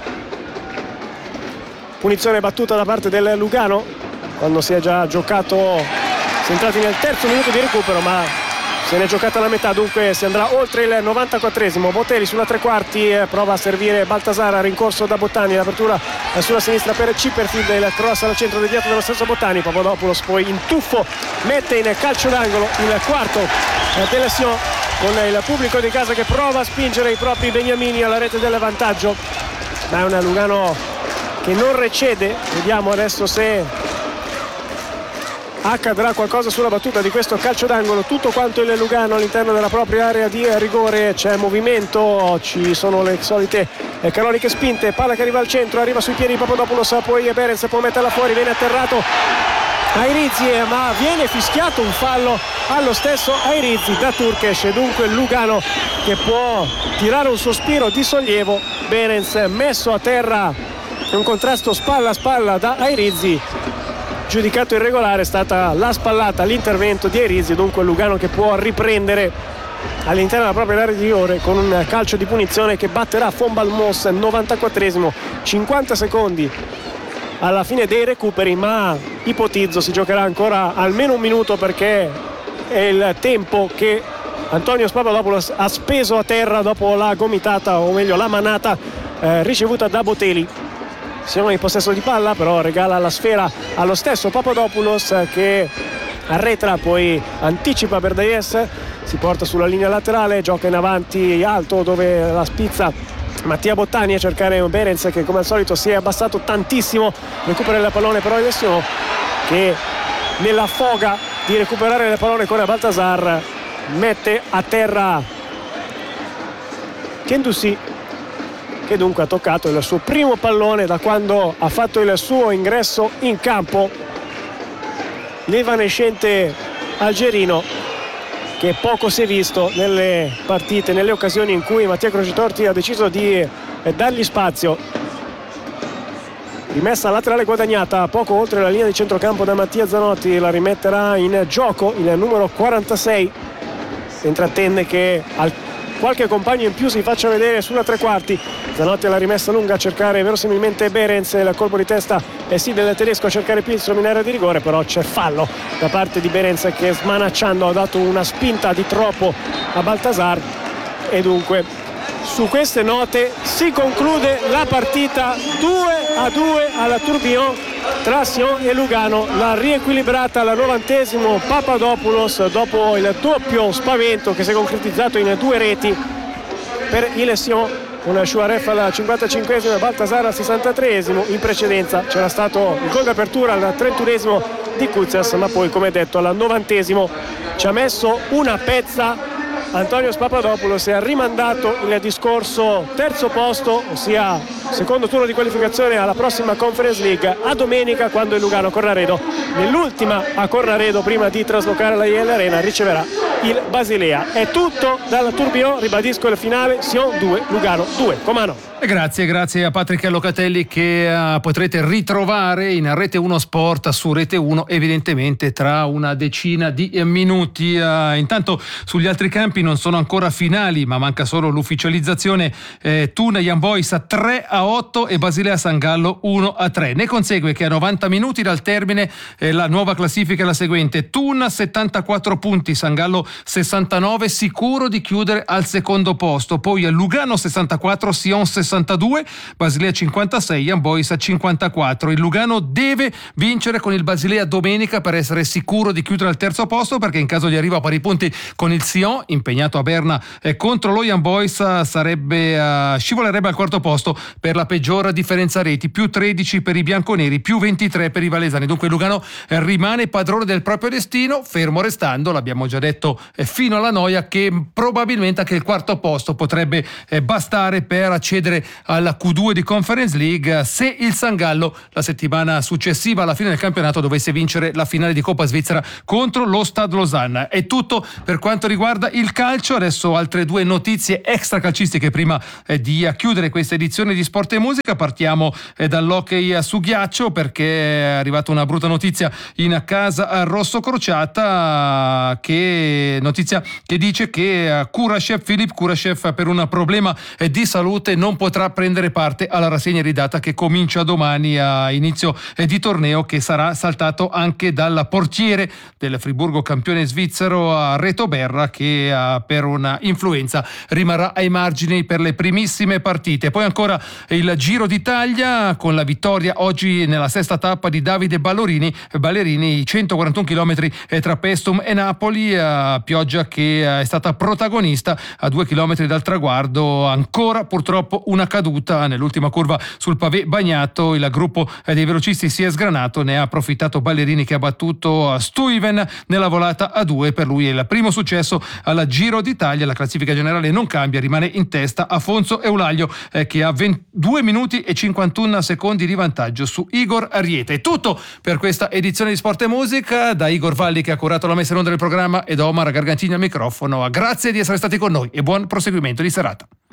Punizione battuta da parte del Lugano quando si è già giocato, si è entrati nel terzo minuto di recupero, ma se ne è giocata la metà, dunque si andrà oltre il novantaquattresimo. Botelli sulla tre quarti, eh, prova a servire Baltasar, rincorso da Bottani, l'apertura eh, sulla sinistra per Cipperfield, il cross al centro deviato dallo stesso Bottani. Papadopoulos poi in tuffo mette in calcio d'angolo il quarto eh, della Sion, con il pubblico di casa che prova a spingere i propri beniamini alla rete del vantaggio, ma è una Lugano che non recede. Vediamo adesso se accadrà qualcosa sulla battuta di questo calcio d'angolo. Tutto quanto il Lugano all'interno della propria area di rigore, c'è movimento, ci sono le solite canoliche spinte, palla che arriva al centro, arriva sui piedi di Papadopoulos, poi Berens può metterla fuori, viene atterrato Airizzi, ma viene fischiato un fallo allo stesso Airizzi da Turkesh, dunque il Lugano che può tirare un sospiro di sollievo. Berens messo a terra in un contrasto spalla a spalla da Airizzi, giudicato irregolare, è stata la spallata all'intervento di Airizzi, dunque Lugano che può riprendere all'interno della propria area di rigore con un calcio di punizione che batterà Fombalmos, novantaquattresimo, cinquanta secondi alla fine dei recuperi, ma ipotizzo si giocherà ancora almeno un minuto, perché è il tempo che Antonio Papadopoulos ha speso a terra dopo la gomitata, o meglio la manata eh, ricevuta da Botelli. Siamo in possesso di palla, però regala la sfera allo stesso Papadopoulos che arretra, poi anticipa per Dayes, si porta sulla linea laterale, gioca in avanti alto dove la spizza Mattia Bottani a cercare Berens che come al solito si è abbassato tantissimo, recupera il pallone però il Sion che nella foga di recuperare il pallone con Baltasar mette a terra Kendouzi, che dunque ha toccato il suo primo pallone da quando ha fatto il suo ingresso in campo. L'evanescente algerino che poco si è visto nelle partite, nelle occasioni in cui Mattia Crocetorti ha deciso di dargli spazio. Rimessa laterale guadagnata poco oltre la linea di centrocampo da Mattia Zanotti, la rimetterà in gioco il numero quarantasei, si intrattende che al qualche compagno in più si faccia vedere sulla tre quarti. Zanotti alla rimessa lunga a cercare verosimilmente Berens, il colpo di testa è sì del tedesco a cercare Pilstrom in area di rigore, però c'è fallo da parte di Berens che smanacciando ha dato una spinta di troppo a Baltasar, e dunque su queste note si conclude la partita due a due alla Tourbillon tra Sion e Lugano. La riequilibrata al novantesimo Papadopoulos dopo il doppio spavento che si è concretizzato in due reti per il Sion, con Chouaref al cinquantacinquesimo e Baltasar al sessantatreesimo. In precedenza c'era stato il gol d'apertura al trentunesimo di Koutsias, ma poi come detto al novantesimo ci ha messo una pezza Antonio Papadopoulos, ha rimandato il discorso terzo posto, ossia secondo turno di qualificazione alla prossima Conference League, a domenica, quando il Lugano Cornaredo, nell'ultima a Cornaredo prima di traslocare la I L Arena, riceverà il Basilea. È tutto dalla Tourbillon, ribadisco il finale: Sion due, Lugano due. Comano. E grazie, grazie a Patrick Locatelli che uh, potrete ritrovare in Rete uno Sport su Rete uno evidentemente tra una decina di minuti. Uh, intanto sugli altri campi non sono ancora finali, ma manca solo l'ufficializzazione. Eh, Thun Young Boys tre a otto e Basilea San Gallo uno a tre. Ne consegue che a novanta minuti dal termine eh, la nuova classifica è la seguente: Thun settantaquattro punti, San Gallo sessantanove, sicuro di chiudere al secondo posto. Poi Lugano sessantaquattro, Sion sessantadue, Basilea cinquantasei, Young Boys cinquantaquattro. Il Lugano deve vincere con il Basilea domenica per essere sicuro di chiudere al terzo posto, perché in caso di arrivo a pari punti con il Sion, impegnato a Berna eh, contro lo Young Boys, sarebbe uh, scivolerebbe al quarto posto per la peggior differenza reti, più tredici per i bianconeri, più ventitré per i valesani. Dunque Lugano eh, rimane padrone del proprio destino, fermo restando, l'abbiamo già detto eh, fino alla noia, che probabilmente anche il quarto posto potrebbe eh, bastare per accedere alla Q due di Conference League se il San Gallo la settimana successiva alla fine del campionato dovesse vincere la finale di Coppa Svizzera contro lo Stade Lausanne. È tutto per quanto riguarda il calcio. Adesso altre due notizie extra calcistiche prima eh, di chiudere questa edizione di Sport e Musica. Partiamo eh, dall'hockey su ghiaccio, perché è arrivata una brutta notizia in casa rosso crociata, che notizia che dice che Kurashev, Filip Kurashev, per un problema eh, di salute non potrà prendere parte alla rassegna ridata che comincia domani a inizio eh, di torneo, che sarà saltato anche dal portiere del Friburgo campione svizzero a Reto Berra, che eh, per una influenza rimarrà ai margini per le primissime partite. Poi ancora il Giro d'Italia con la vittoria oggi nella sesta tappa di Davide Ballerini, Ballerini i centoquarantuno chilometri tra Pestum e Napoli, eh, pioggia che è stata protagonista a due chilometri dal traguardo. Ancora purtroppo una caduta nell'ultima curva sul pavé bagnato, il gruppo dei velocisti si è sgranato, ne ha approfittato Ballerini che ha battuto Stuyven nella volata a due. Per lui è il primo successo al Giro d'Italia, la classifica generale non cambia, rimane in testa Afonso Eulaglio eh, che ha ventidue minuti e cinquantuno secondi di vantaggio su Igor Ariete. È tutto per questa edizione di Sport e Musica, da Igor Valli che ha curato la messa in onda del programma e da Omar Gargantini al microfono. Grazie di essere stati con noi e buon proseguimento di serata.